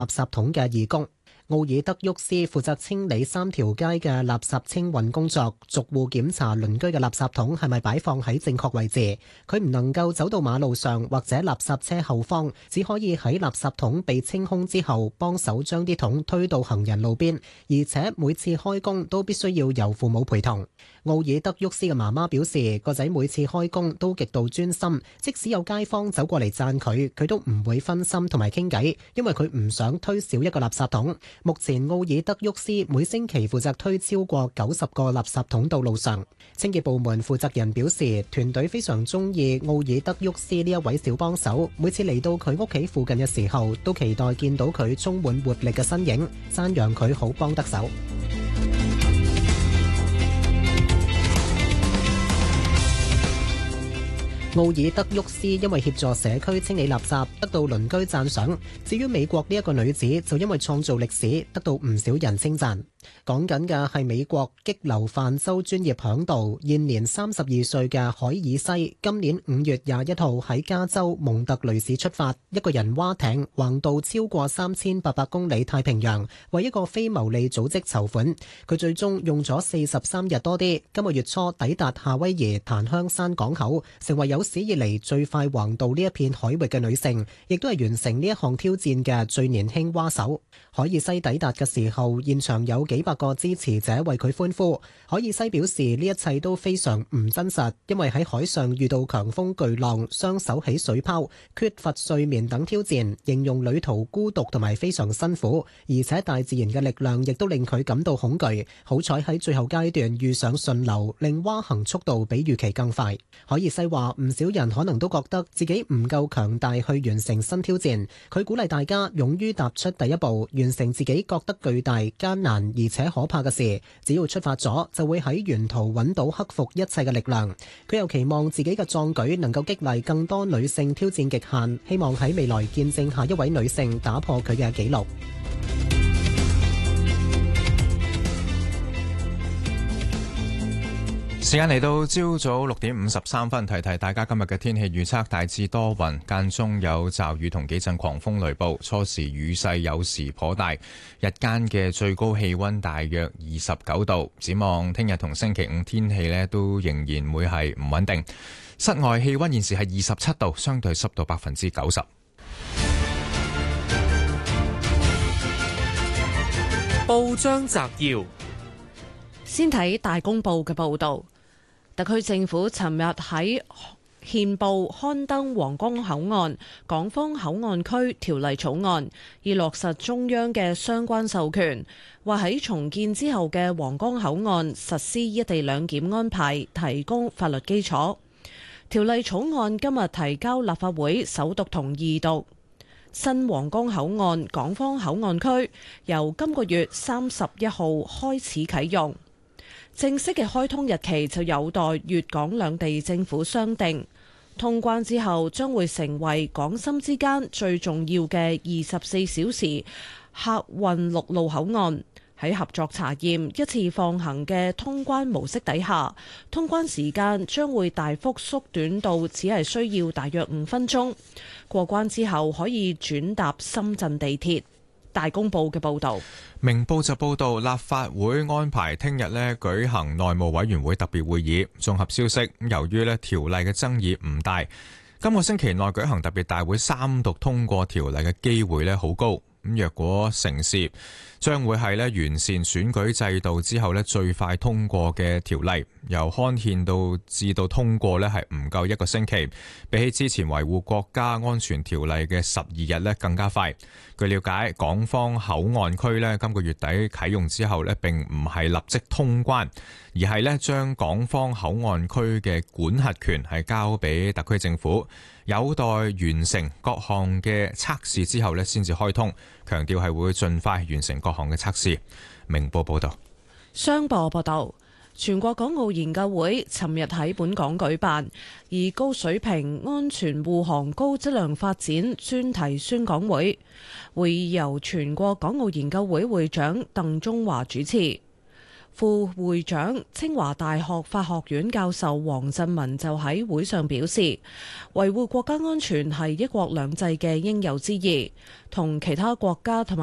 垃圾桶嘅義工。奧爾德沃斯負責清理3條街嘅垃圾清運工作，逐戶檢查鄰居嘅垃圾桶係咪擺放喺正確位置。佢唔能夠走到馬路上或者垃圾車後方，只可以喺垃圾桶被清空之後幫手將啲桶推到行人路邊，而且每次開工都必須要由父母陪同。奧爾德沃斯嘅媽媽表示，個仔每次開工都極度專心，即使有街坊走過嚟讚佢，佢都唔會分心同埋傾偈，因為佢唔想推少一個垃圾桶。目前奧爾德沃斯每星期負責推超過90個垃圾桶到路上。清潔部門負責人表示，團隊非常中意奧爾德沃斯呢一位小幫手，每次嚟到佢屋企附近嘅時候，都期待見到佢充滿活力嘅身影，讚揚佢好幫得手。奧爾德沃斯因為協助社區清理垃圾，得到鄰居讚賞。至於美國呢一個女子，就因為創造歷史，得到唔少人稱讚。講緊嘅係美國激流泛舟專業響導，現年32歲嘅海爾西，今年5月21號喺加州蒙特雷市出發，一個人蛙艇橫渡超過3800公里太平洋，為一個非牟利組織籌款。佢最終用咗43日多啲，今個月初抵達夏威夷檀香山港口，成為有史以嚟最快橫渡呢一片海域嘅女性，亦都係完成呢一項挑戰嘅最年輕蛙手。海爾西抵達嘅時候，現場有幾百個支持者為佢歡呼。海爾西表示呢一切都非常唔真實，因為喺海上遇到強風巨浪、雙手起水泡、缺乏睡眠等挑戰，形容旅途孤獨同埋非常辛苦，而且大自然嘅力量亦都令佢感到恐懼。好彩喺最後階段遇上順流，令蛙行速度比預期更快。海爾西話唔少人可能都覺得自己唔夠強大去完成新挑戰，佢鼓勵大家勇於踏出第一步，完成自己覺得巨大、艱難而且可怕嘅事。只要出發咗，就會喺沿途揾到克服一切嘅力量。佢又期望自己嘅壯舉能夠激勵更多女性挑戰極限，希望喺未來見證下一位女性打破佢嘅紀錄。 時間嚟到朝早6:53，提提大家今日嘅天氣預測，大致多雲，間中有驟雨同幾陣狂風雷暴，初時雨勢有時頗大，日間嘅最高氣溫大約29度。展望聽日同星期五天氣呢都仍然會係唔穩定。室外氣溫現時係27度，相對濕度90%。 報章摘要，先睇大公報嘅報道。特區政府尋日喺憲報刊登皇崗口岸港方口岸區條例草案，以落實中央嘅相關授權，話喺重建之後嘅皇崗口岸實施一地兩檢安排，提供法律基礎。條例草案今日提交立法會首讀同二讀。新皇崗口岸港方口岸區由今個月31號開始啟用。正式嘅開通日期就有待粵港兩地政府商定。通關之後將會成為港深之間最重要嘅24小時客運陸路口岸。喺合作查驗一次放行嘅通關模式底下，通關時間將會大幅縮短到只係需要大約5分鐘。過關之後可以轉搭深圳地鐵。大公報嘅報導， 明報就報導立法會安排聽日舉行內務委員會特別會議。綜合消息，由於條例嘅爭議唔大，今個星期內舉行特別大會三讀通過條例嘅機會好高。咁若果成事，將會係完善選舉制度之後最快通過嘅條例。由刊憲至到通過係唔夠1個星期，比起之前維護國家安全條例嘅12日更加快。據了解，港方口岸區今個月底啟用之後並唔係立即通關，而係將港方口岸區嘅管轄權係交俾特區政府，有待完成各項嘅測試之後先至開通。強調係會盡快完成各項嘅測試。明報報道。 商報報道，全國港澳研究會尋日喺本港舉辦以高水平安全護航高質量發展專題宣講會，會議由全國港澳研究會會長鄧中華主持。 副會長清華大學法學院教授黃振文就喺會上表示，維護國家安全係一國兩制嘅應有之義，同其他國家同埋